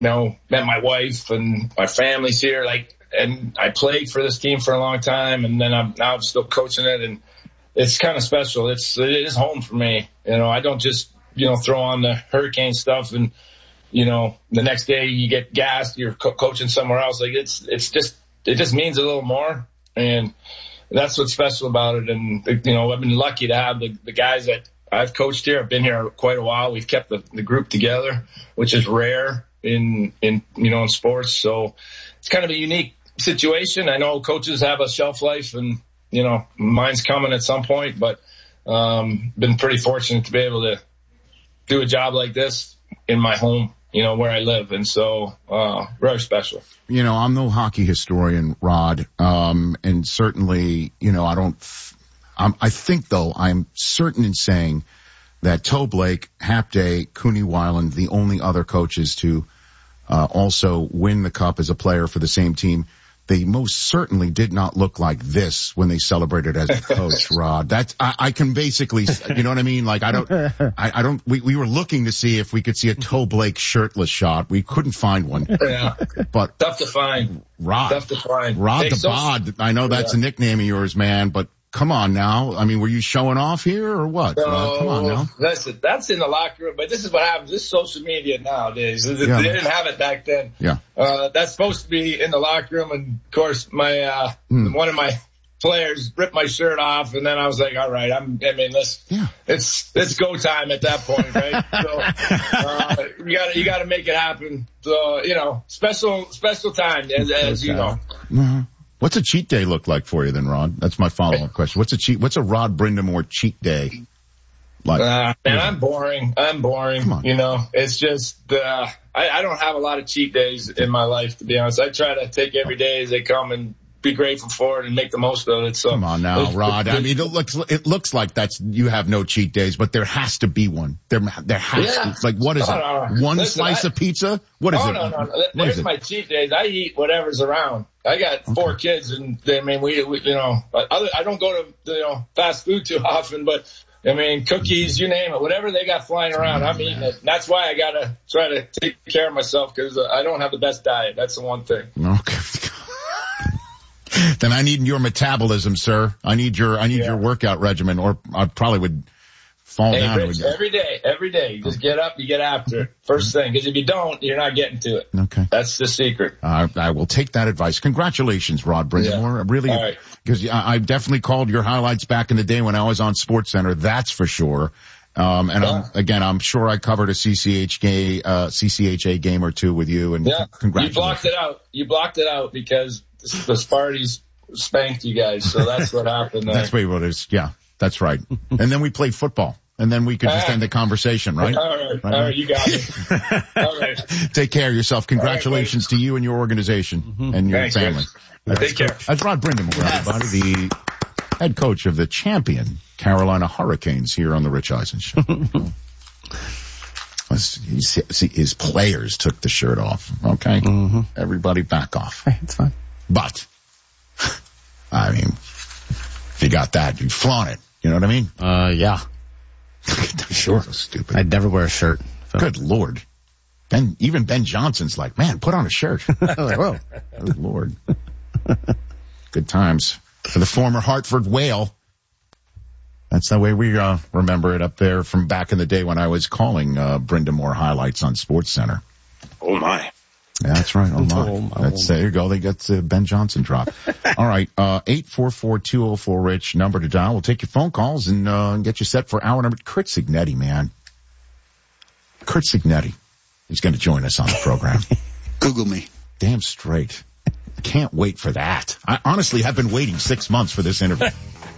met my wife and my family's here. And I played for this team for a long time, and then I'm still coaching it, and it's kind of special. It is home for me. I don't just, throw on the Hurricane stuff and, the next day you get gassed, you're coaching somewhere else. It just means a little more. And that's what's special about it. And, I've been lucky to have the guys that I've coached here. I've been here quite a while. We've kept the group together, which is rare in sports. So it's kind of a unique situation. I know coaches have a shelf life, and, mine's coming at some point, but, been pretty fortunate to be able to do a job like this in my home, where I live. And so, very special. I'm no hockey historian, Rod. And certainly, I think though, I'm certain in saying that Toe Blake, Hapday, Cooney Weiland, the only other coaches to, also win the cup as a player for the same team, they most certainly did not look like this when they celebrated as a coach, Rod. I can basically, you know what I mean? We were looking to see if we could see a Toe Blake shirtless shot. We couldn't find one. Yeah. But tough to find. Rod Hey, the Bod. I know that's a nickname of yours, man, but come on now. I mean, were you showing off here or what? No, come on now. That's in the locker room. But this is what happens. This is social media nowadays. They didn't have it back then. Yeah. That's supposed to be in the locker room. And of course, one of my players ripped my shirt off, and then I was like, all right, it's go time at that point, right? So, you gotta make it happen. So, special time as you know. Mm-hmm. What's a cheat day look like for you then, Rod? That's my follow-up question. What's a Rod Brind'Amour cheat day like? Man, I'm boring. Come on. It's just, I don't have a lot of cheat days in my life, to be honest. I try to take every day as they come and be grateful for it and make the most of it. So come on now, Rod. I mean, it looks like you have no cheat days, but there has to be one. There has to. Like, what is it? One slice of pizza? What is it? No. There's my cheat days. I eat whatever's around. I got 4 kids, and I mean, we I don't go to fast food too often, but I mean, cookies, you name it, whatever they got flying around, I'm eating it. That's why I gotta try to take care of myself, because I don't have the best diet. That's the one thing. Okay. Then I need your metabolism, sir. I need your workout regimen, or I probably would fall down. Rich, every day. You just get up, you get after it. First thing, because if you don't, you're not getting to it. Okay. That's the secret. I will take that advice. Congratulations, Rod Brind'Amour. Yeah. Really, because I definitely called your highlights back in the day when I was on SportsCenter. That's for sure. I'm sure I covered a CCHA game or two with you, and congratulations. You blocked it out because the Sparties spanked you guys, so that's what happened there. That's what it is. Yeah, that's right. And then we played football, and then we could just end the conversation, right? All right, you got it. All right. Take care of yourself. Congratulations to you and your organization and your family. Take care. That's Rod Brind'Amour, everybody, the head coach of the champion Carolina Hurricanes here on the Rich Eisen Show. See, his players took the shirt off. Okay, Everybody back off. It's fine. But I mean, if you got that, you flaunt it. You know what I mean? Yeah. Sure. So stupid. I'd never wear a shirt. So. Good Lord. Even Ben Johnson's like, man, put on a shirt. Like, whoa. Good Lord. Good times for the former Hartford Whale. That's the way we remember it up there from back in the day when I was calling Brind'Amour highlights on SportsCenter. Oh my. Yeah, that's right. Oh my. There you go. They got Ben Johnson drop. All right. 844-204-RICH number to dial. We'll take your phone calls and get you set for hour number. Curt Cignetti, man. Curt Cignetti. He's going to join us on the program. Google me. Damn straight. Can't wait for that. I honestly have been waiting 6 months for this interview.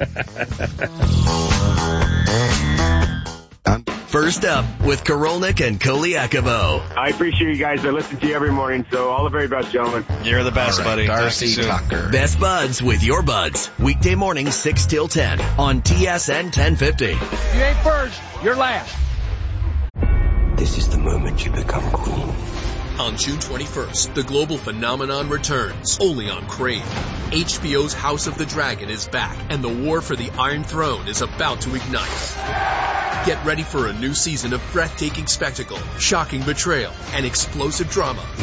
First up with Korolnik and Koliakovo. I appreciate you guys. I listen to you every morning, so all the very best, gentlemen. You're the best, buddy. Darcy Tucker. Best Buds with your buds. Weekday mornings 6 till 10 on TSN 1050. You ain't first, you're last. This is the moment you become queen. On June 21st, the global phenomenon returns, only on Crave. HBO's House of the Dragon is back, and the war for the Iron Throne is about to ignite. Get ready for a new season of breathtaking spectacle, shocking betrayal, and explosive drama.